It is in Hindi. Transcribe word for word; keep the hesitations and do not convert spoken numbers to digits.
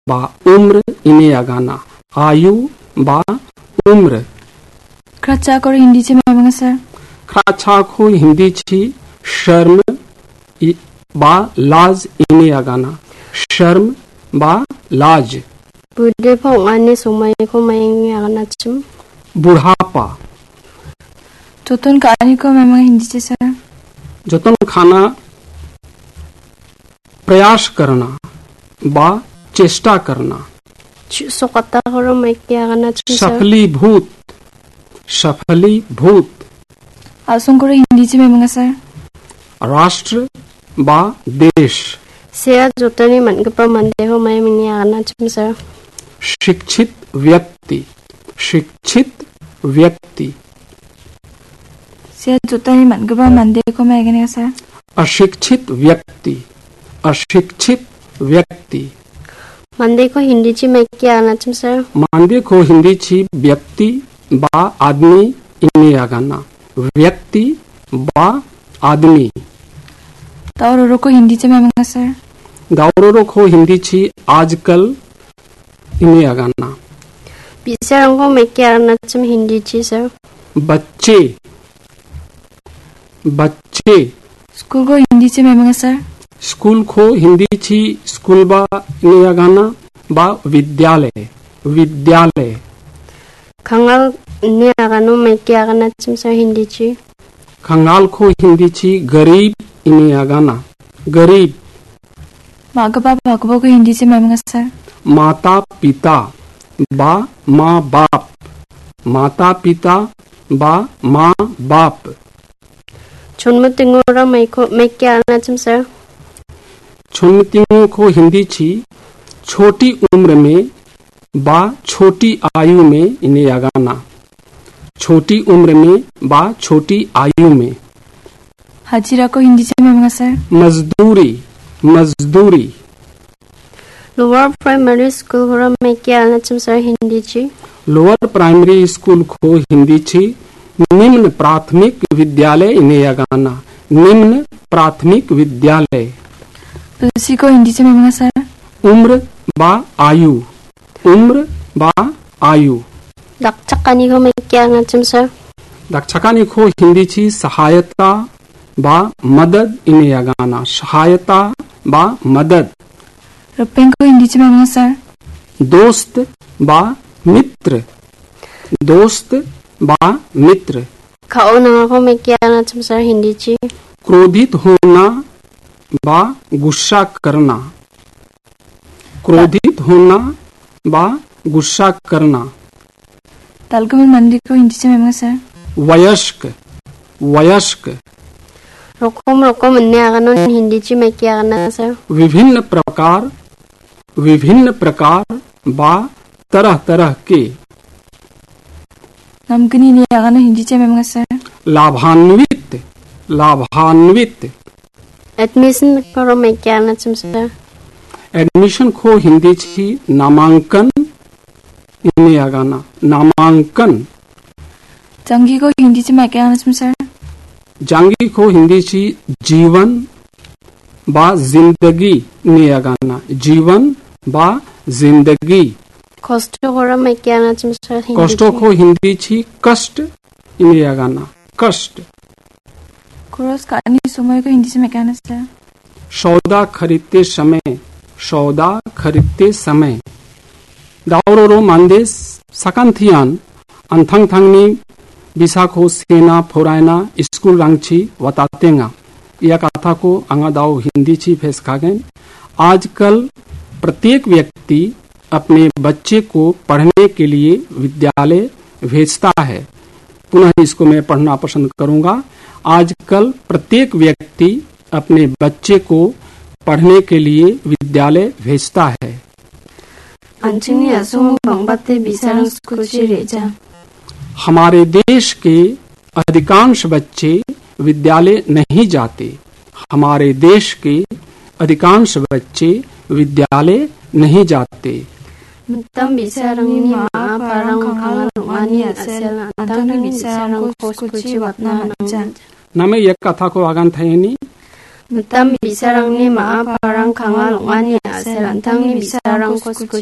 बा उम्र इने आगाना आयु बा उम्र खराचा को हिंदी चे मैं मंगा सर खराचा को हिंदी ची शर्म बा लाज इने आगाना शर्म बा लाज बुढ़े आने समय को मैं आगाना चुम बुढ़ापा जोतन खाने को मैं मंगा हिंदी चे सर जोतन खाना प्रयास करना बा चेष्टा करना सोकता करो मैं क्या करना चाहिए सफलीभूत सफलीभूत आसुं को हिंदी चे मैं मंगा सर राष्ट्र बा देश सेया जोतनी मन के पर मंदे हो मैं मिनी आना चाहिए सर शिक्षित व्यक्ति शिक्षित व्यक्ति सेया जोतनी मन के पर मंदे को मैं कहने सर अशिक्षित व्यक्ति अशिक्षित व्यक्ति मंदे को हिंदी ची मैं क्या आना चाहिए सर मंदे को हिंदी ची व्यक्ति बा आदमी इन्हें आगाना व्यक्ति बा आदमी दावरों को हिंदी ची मैं मंगा सर दावरों को हिंदी ची आजकल इन्हें आगाना पिछड़ों को मैं क्या आना चाहिए हिंदी ची सर बच्चे बच्चे स्कूल को हिंदी ची मैं मंगा सर स्कूल को हिंदी ची स्कूल बा इन्हें आगाना बा विद्यालय विद्यालय खंगाल ने आगानो मैं क्या आगाना चाहिए सर हिंदी ची खंगाल को हिंदी ची गरीब इन्हें आगाना गरीब माँ का बाप भागवो को हिंदी से मैं मंगा सर माता पिता बा माँ बाप माता पिता बा माँ बाप छुनमतिंगोरा मैं को मैं क्या आना चाहिए सर छुनमतिंगों को हिंदी छी छोटी उम्र में बा छोटी आयु में इन्हें आगाना छोटी उम्र में बा छोटी आयु में हाजिरा को हिंदी से मैं मंगा सर मजदूरी मजदूरी लोअर प्राइमरी स्कूल हो मैं क्या आना चाहिए सर हिंदी ची लोअर प्राइमरी स्कूल को हिंदी छी निम्न प्राथमिक विद्यालय इन्हें आगाना निम्न प्राथमिक विद्यालय उसी को हिंदी से मैं मंगा सर उम्र बा आयु उम्र बा आयु दक्षकानी को मैं क्या आना चाहिए सर दक्षकानी को हिंदी छी सहायता बा मदद इन्हें आगाना सहायता बा मदद रुपें को हिंदी से मैं मंगा सर दोस्त बा मित्र दोस्त बा मित्र खाओ ना को मैं क्या आना चाहिए सर हिंदी ची क्रोधित होना बा गुस्सा करना क्रोधित होना बा गुस्सा करना तालगमन मंदिर को हिंदी से मैं मंगा सर वयस्क वयस्क रोकम रोकम अन्य आगानो हिंदी ची मैं क्या आना सर विभिन्न प्रकार विभिन्न प्रकार बा तरह तरह के नमकनी ने आगानो हिंदी से मैं मंगा सर लाभान्वित लाभान्वित एडमिशन करो मैं क्या आना चाहिए सर एडमिशन को हिंदी छी नामांकन इन्हें आगाना नामांकन जंगी को हिंदी से मैं क्या आना चाहिए सर जंगी को हिंदी छी जीवन बा जिंदगी ने आगाना जीवन बा जिंदगी कष्ट को मैं क्या आना चाहिए सर कष्टों को हिंदी छी कष्ट इन्हें आगाना कष्ट क्रॉस काटने समय को हिंदी से मैं क्या आना सर सौदा खरीदते समय सौदा खरीदते समय दावरों मंदे सकंथियान अंथंग थंगनी बिसाखो सेना फोरायना स्कूल रंगची वतातेंगा यह कथा को अंगा दाव हिंदी ची फेस खागें आजकल प्रत्येक व्यक्ति अपने बच्चे को पढ़ने के लिए विद्यालय भेजता है पुनः इसको मैं पढ़ना पसंद करूंगा आजकल प्रत्येक व्यक्ति अपने बच्चे को पढ़ने के लिए विद्यालय भेजता है हमारे देश के अधिकांश बच्चे विद्यालय नहीं जाते हमारे देश के अधिकांश बच्चे विद्यालय नहीं जाते नमे यह कथा को आगान थे Nutam bisarangni maa parang kangal ongani asel antangni bisarangko